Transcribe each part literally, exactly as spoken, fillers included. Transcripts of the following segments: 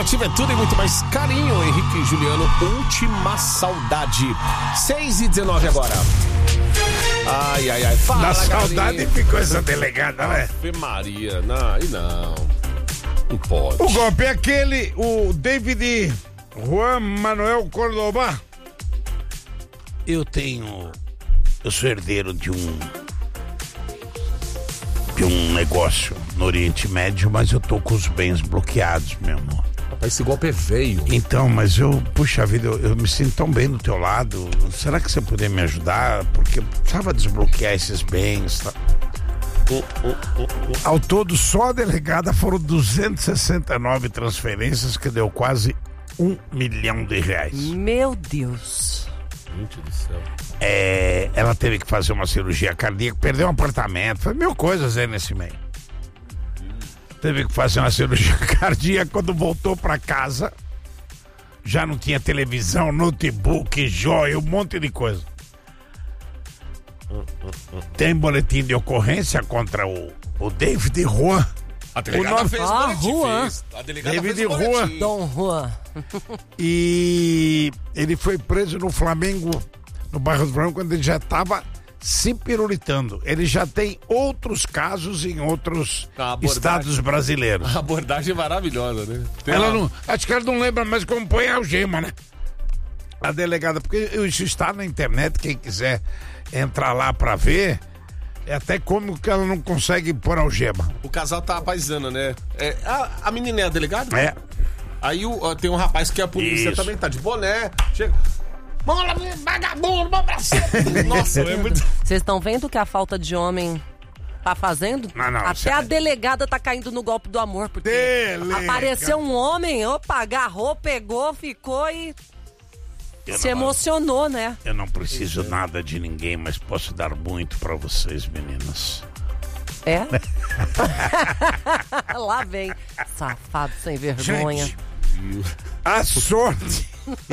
Automotivo é tudo e muito mais carinho. Henrique e Juliano, última saudade. seis e dezenove agora. Ai, ai, ai. Fala, Na saudade galinha. ficou essa delegada, né? Ave Maria. Não, e não. Não pode. O golpe é aquele, o David Juan Manuel Córdoba. Eu tenho... Eu sou herdeiro de um... de um negócio no Oriente Médio, mas eu tô com os bens bloqueados, meu amor. Rapaz, esse golpe é veio. Então, mas eu, puxa vida, eu, eu me sinto tão bem do teu lado. Será que você poderia me ajudar? Porque eu precisava desbloquear esses bens, tá? Uh, uh, uh, uh. Ao todo, só a delegada foram duzentas e sessenta e nove transferências, que deu quase um milhão de reais. Meu Deus. Gente do céu. É, ela teve que fazer uma cirurgia cardíaca, perdeu um apartamento, foi mil coisas aí nesse meio. Teve que fazer uma cirurgia cardíaca. Quando voltou pra casa, já não tinha televisão, notebook, joia, um monte de coisa. Tem boletim de ocorrência contra o, o David Juan. A delegada nome- fez Ah, boletim, Juan. fez. A delegada David fez o Juan. boletim. Dom Juan. E ele foi preso no Flamengo, no bairro do Flamengo, quando ele já estava se pirulitando. Ele já tem outros casos em outros A abordagem- estados brasileiros. A abordagem é maravilhosa, né? Tem Ela uma- não, acho que ela não lembra mais como põe a algema, né? A delegada, porque isso está na internet, quem quiser entrar lá pra ver, é até como que ela não consegue pôr algema. O casal tá paisana, né? É, a, a menina é a delegada? É. Aí o, ó, tem um rapaz que é a polícia Isso. também, tá de boné. Chega. Bola, vagabundo, vamos pra cima. Nossa, é muito. Vocês estão vendo o que a falta de homem tá fazendo? Não, não, Até sério. a delegada tá caindo no golpe do amor, porque Delega. apareceu um homem, opa, agarrou, pegou, ficou e Eu se não- emocionou, né? Eu não preciso nada de ninguém, mas posso dar muito pra vocês, meninas. É? Lá vem, safado sem vergonha. Gente, a sorte.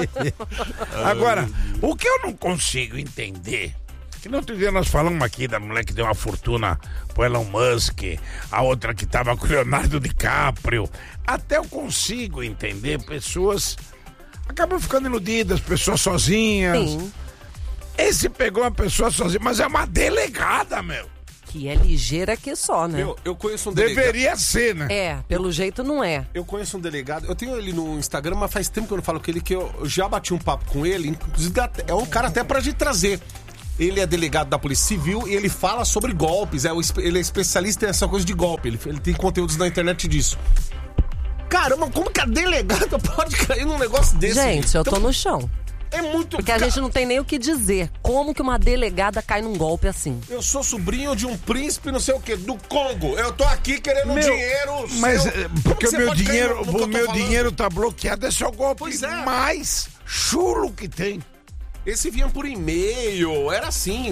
Agora, o que eu não consigo entender, que no outro dia nós falamos aqui da mulher que deu uma fortuna pro Elon Musk, a outra que tava com o Leonardo DiCaprio. Até eu consigo entender, pessoas acabam ficando iludidas, pessoas sozinhas. Sim, Esse pegou uma pessoa sozinha, mas é uma delegada, meu. que é ligeira que só, né? Eu, eu conheço um delegado. Deveria ser, né? É, pelo jeito não é. Eu conheço um delegado, eu tenho ele no Instagram, mas faz tempo que eu não falo com ele, que eu já bati um papo com ele, inclusive dá- é um cara até pra gente trazer. Ele é delegado da Polícia Civil e ele fala sobre golpes, é, o espe- ele é especialista nessa coisa de golpe, ele, ele tem conteúdos na internet disso. Caramba, como que a delegada pode cair num negócio desse? Gente, eu tô Então, no chão. É muito... Porque a gente não tem nem o que dizer. Como que uma delegada cai num golpe assim? Eu sou sobrinho de um príncipe, não sei o quê, do Congo. Eu tô aqui querendo Meu, dinheiro. Mas seu. é, Como porque que o você meu pode cair dinheiro, no- no que eu o tô meu falando? dinheiro tá bloqueado, esse é o golpe Pois é. mais chulo que tem. Esse vinha por e-mail, era assim.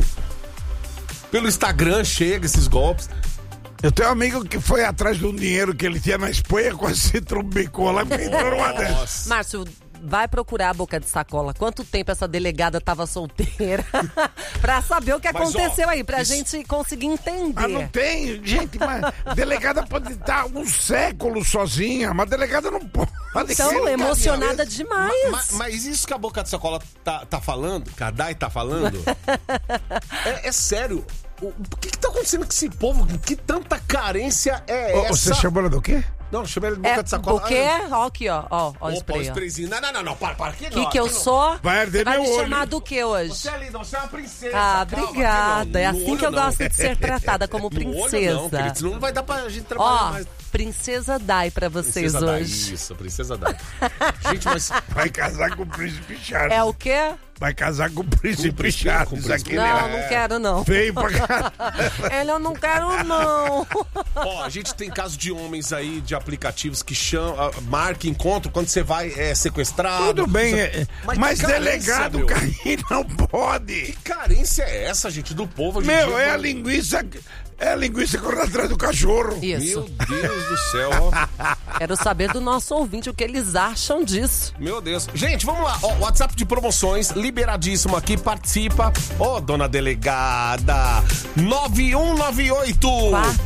Pelo Instagram chega esses golpes. Eu tenho um amigo que foi atrás de um dinheiro que ele tinha na Espanha, quase se trombicou lá, porque entrou numa dessas. Nossa. Márcio, vai procurar a boca de sacola. Quanto tempo essa delegada tava solteira? Pra saber o que Mas, ó, aconteceu aí, pra isso- gente conseguir entender. Mas não tem, gente, mas delegada pode estar um século sozinha, mas delegada não pode. Então, ser emocionada cabeça. demais. Ma- mas isso que a boca de sacola tá, tá falando, que a Dai tá falando, é, é sério. O, o que que tá acontecendo com esse povo? Que tanta carência é Ô, essa? Você chamou ela do quê? Não, chamei ele de boca É, de sacola. porque, ó aqui, ó, ó, ó o Opa, o spray, ó. sprayzinho. Não, não, não, não, para, para. Aqui O não, que que eu aqui não. sou? Vai arder Vai meu me olho. chamar do que hoje? Você é linda, você é uma princesa. Ah, calma, obrigada. aqui não, É no assim olho que eu não. gosto de ser tratada, como No olho princesa. não, querido, senão não vai dar pra gente trabalhar Ó, mais. princesa Dai pra vocês Princesa Dai, hoje. isso, princesa Dai. Gente, mas... Vai casar com o príncipe Charles. É o quê? Vai casar com o príncipe Com o príncipe, Charles. com o príncipe. Aquele Não, lá. não quero não. Veio pra cá. Ele eu não quero não. Ó, a gente tem caso de homens aí, de aplicativos que chamam, marca encontro quando você vai é, sequestrado. Tudo bem, é, Mas mas, que carência, delegado meu. cair não pode. Que carência é essa, gente, do povo? Hoje em Meu, dia, é a mano? linguiça, é a linguiça correndo atrás do cachorro. Isso. Meu Deus do céu, ó. Quero saber do nosso ouvinte o que eles acham disso. Meu Deus. Gente, vamos lá. Ó, WhatsApp de promoções, liberadíssimo aqui, participa. Ó, dona delegada. nove um nove oito. Quatro.